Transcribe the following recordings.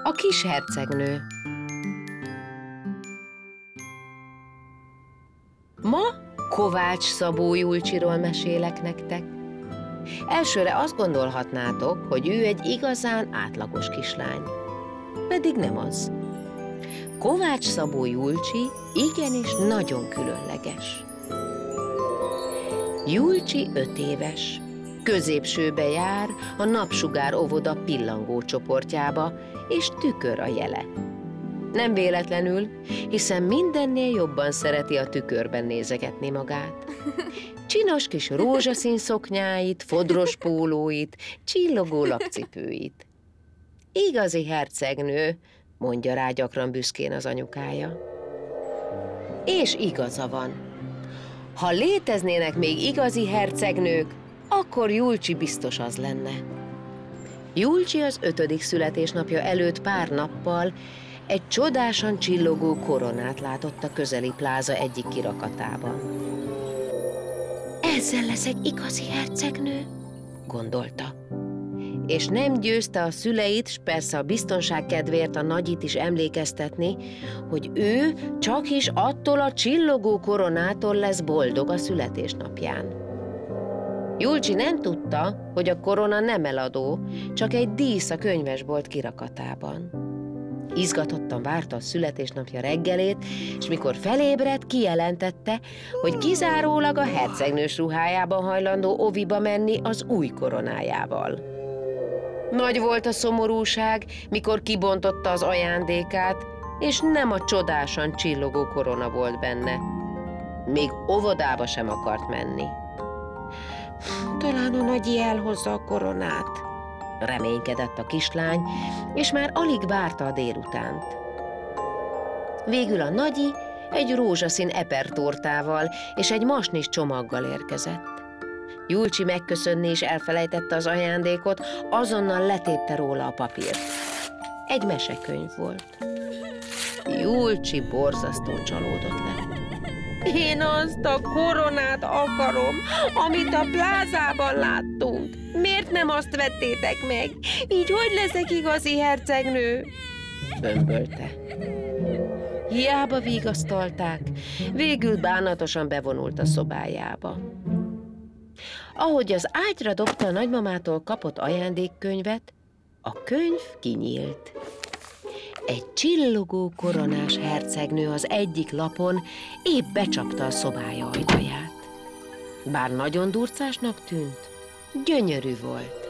A kis hercegnő. Ma Kovács Szabó Julcsiról mesélek nektek. Elsőre azt gondolhatnátok, hogy ő egy igazán átlagos kislány. Pedig nem az. Kovács Szabó Julcsi igenis nagyon különleges. Julcsi 5 éves. Középsőbe jár, a Napsugár óvoda pillangó csoportjába, és tükör a jele. Nem véletlenül, hiszen mindennél jobban szereti a tükörben nézegetni magát. Csinos kis rózsaszín szoknyáit, fodros pólóit, csillogó lapcipőit. Igazi hercegnő, mondja rá gyakran büszkén az anyukája. És igaza van. Ha léteznének még igazi hercegnők, akkor Julcsi biztos az lenne. Julcsi az 5. születésnapja előtt pár nappal egy csodásan csillogó koronát látott a közeli pláza egyik kirakatában. Ezzel leszek igazi hercegnő, gondolta. És nem győzte a szüleit, s persze a biztonság kedvéért a nagyit is emlékeztetni, hogy ő csak is attól a csillogó koronától lesz boldog a születésnapján. Julcsi nem tudta, hogy a korona nem eladó, csak egy dísz a könyvesbolt kirakatában. Izgatottan várta a születésnapja reggelét, és mikor felébredt, kijelentette, hogy kizárólag a hercegnős ruhájában hajlandó oviba menni az új koronájával. Nagy volt a szomorúság, mikor kibontotta az ajándékát, és nem a csodásan csillogó korona volt benne. Még óvodába sem akart menni. Talán a nagyi elhozza a koronát, reménykedett a kislány, és már alig várta a délutánt. Végül a nagyi egy rózsaszín epertortával és egy masnis csomaggal érkezett. Julcsi megköszönni is elfelejtette az ajándékot, azonnal letépte róla a papírt. Egy mesekönyv volt. Julcsi borzasztón csalódott lett. Én azt a koronát akarom, amit a plázában láttunk. Miért nem azt vettétek meg? Így hogy leszek igazi hercegnő? Bömbölte. Hiába vigasztalták, végül bánatosan bevonult a szobájába. Ahogy az ágyra dobta a nagymamától kapott ajándékkönyvet, a könyv kinyílt. Egy csillogó koronás hercegnő az egyik lapon épp becsapta a szobája ajtaját. Bár nagyon durcásnak tűnt, gyönyörű volt.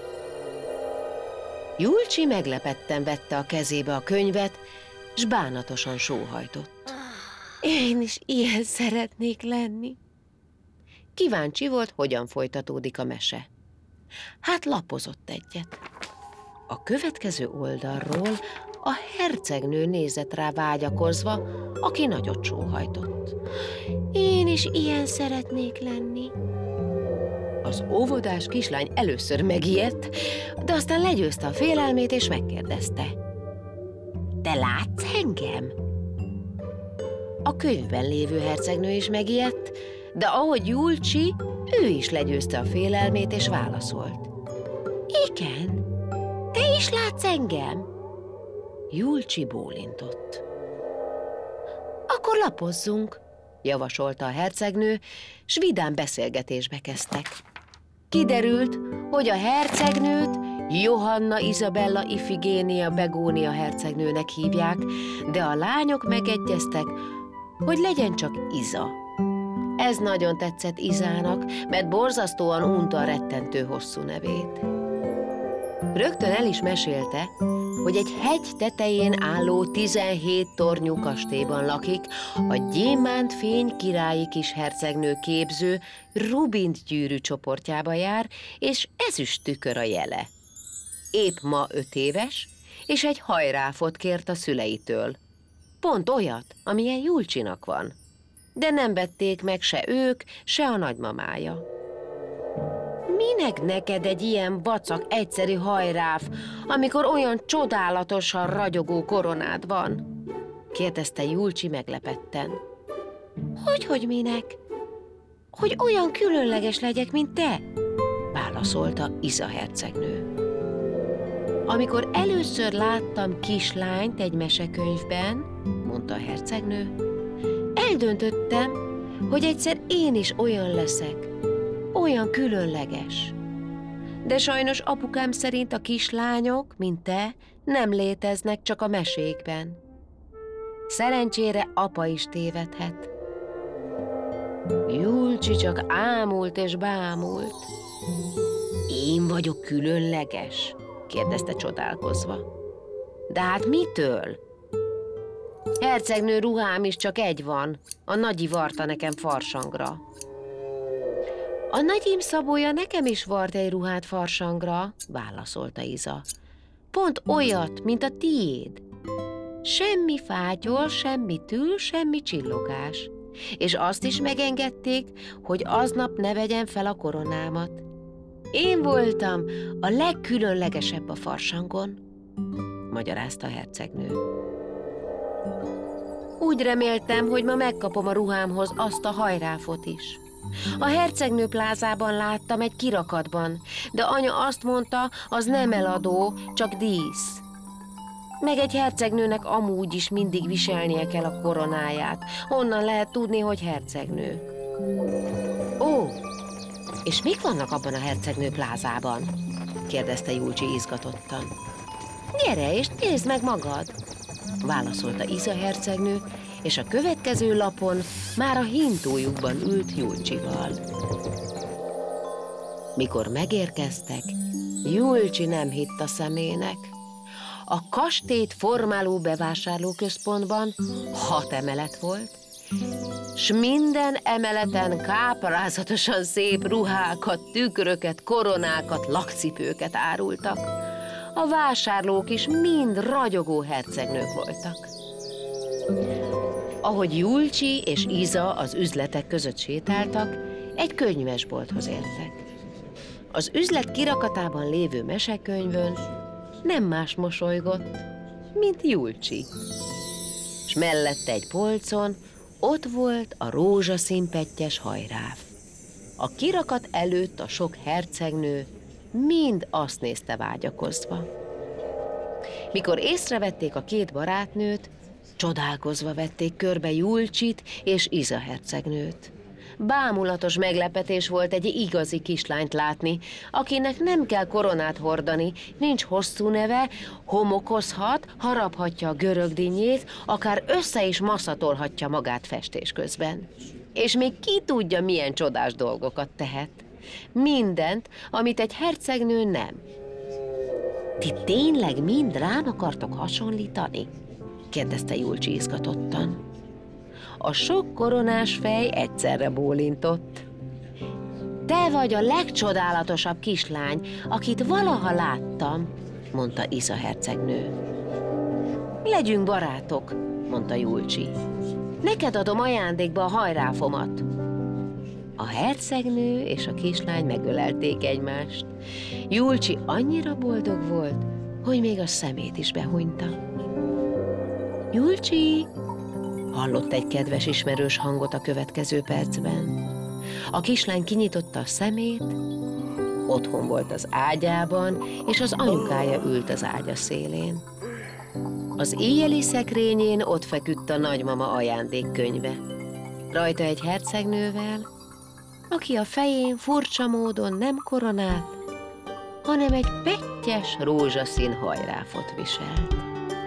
Julcsi meglepetten vette a kezébe a könyvet, s bánatosan sóhajtott. Én is ilyen szeretnék lenni. Kíváncsi volt, hogyan folytatódik a mese. Hát lapozott egyet. A következő oldalról a hercegnő nézett rá vágyakozva, aki nagyot sóhajtott. Én is ilyen szeretnék lenni. Az óvodás kislány először megijedt, de aztán legyőzte a félelmét és megkérdezte. Te látsz engem? A könyvben lévő hercegnő is megijedt, de ahogy Julcsi, ő is legyőzte a félelmét és válaszolt. Igen, te is látsz engem? Julcsi bólintott. Akkor lapozzunk, javasolta a hercegnő, s vidám beszélgetésbe kezdtek. Kiderült, hogy a hercegnőt Johanna Izabella Ifigénia Begónia hercegnőnek hívják, de a lányok megegyeztek, hogy legyen csak Iza. Ez nagyon tetszett Izának, mert borzasztóan unta a rettentő hosszú nevét. Rögtön el is mesélte, hogy egy hegy tetején álló 17 tornyú kastélyban lakik, a gyémántfény királyi kis hercegnő képző Rubint gyűrű csoportjába jár, és ezüst tükör a jele. Épp ma 5 éves, és egy hajráfot kért a szüleitől. Pont olyat, amilyen Julcsinak van. De nem vették meg se ők, se a nagymamája. Minek neked egy ilyen vacak, egyszerű hajráf, amikor olyan csodálatosan ragyogó koronád van? Kérdezte Julcsi meglepetten. Hogy minek? Hogy olyan különleges legyek, mint te? Válaszolta Iza hercegnő. Amikor először láttam kislányt egy mesekönyvben, mondta a hercegnő, eldöntöttem, hogy egyszer én is olyan leszek, olyan különleges. De sajnos apukám szerint a kislányok, mint te, nem léteznek csak a mesékben. Szerencsére apa is tévedhet. Julcsi csak ámult és bámult. Én vagyok különleges? Kérdezte csodálkozva. De hát mitől? Hercegnő, ruhám is csak egy van. A nagyi varta nekem farsangra. A nagyim Szabója nekem is vart egy ruhát farsangra, válaszolta Iza. Pont olyat, mint a tiéd. Semmi fátyol, semmi tül, semmi csillogás. És azt is megengedték, hogy aznap ne vegyem fel a koronámat. Én voltam a legkülönlegesebb a farsangon, magyarázta a hercegnő. Úgy reméltem, hogy ma megkapom a ruhámhoz azt a hajráfot is. A hercegnő plázában láttam egy kirakatban, de anya azt mondta, az nem eladó, csak dísz. Meg egy hercegnőnek amúgy is mindig viselnie kell a koronáját. Honnan lehet tudni, hogy hercegnő? Ó, és mik vannak abban a hercegnő plázában? Kérdezte Julcsi izgatottan. Gyere és nézd meg magad, válaszolta Iza hercegnő, és a következő lapon már a hintójukban ült Julcsival. Mikor megérkeztek, Julcsi nem hitt a szemének. A kastélyt formáló bevásárlóközpontban 6 emelet volt, s minden emeleten káprázatosan szép ruhákat, tükröket, koronákat, lakcipőket árultak. A vásárlók is mind ragyogó hercegnők voltak. Ahogy Julcsi és Iza az üzletek között sétáltak, egy könyvesbolthoz értek. Az üzlet kirakatában lévő mesekönyvön nem más mosolygott, mint Julcsi. S mellette egy polcon ott volt a rózsaszín pettyes hajráf. A kirakat előtt a sok hercegnő mind azt nézte vágyakozva. Mikor észrevették a 2 barátnőt, csodálkozva vették körbe Julcsit és Iza hercegnőt. Bámulatos meglepetés volt egy igazi kislányt látni, akinek nem kell koronát hordani, nincs hosszú neve, homokozhat, haraphatja a görögdinnyét, akár össze is maszatolhatja magát festés közben. És még ki tudja, milyen csodás dolgokat tehet. Mindent, amit egy hercegnő nem. Ti tényleg mind rám akartok hasonlítani? Kérdezte Julcsi izgatottan. A sok koronás fej egyszerre bólintott. Te vagy a legcsodálatosabb kislány, akit valaha láttam, mondta Iza hercegnő. Legyünk barátok, mondta Julcsi. Neked adom ajándékba a hajráfomat. A hercegnő és a kislány megölelték egymást. Julcsi annyira boldog volt, hogy még a szemét is behunyta. Julcsi! Hallott egy kedves ismerős hangot a következő percben. A kislány kinyitotta a szemét, otthon volt az ágyában, és az anyukája ült az ágya szélén. Az éjjeli szekrényén ott feküdt a nagymama ajándékkönyve. Rajta egy hercegnővel, aki a fején furcsa módon nem koronát, hanem egy pettyes rózsaszín hajráfot viselt.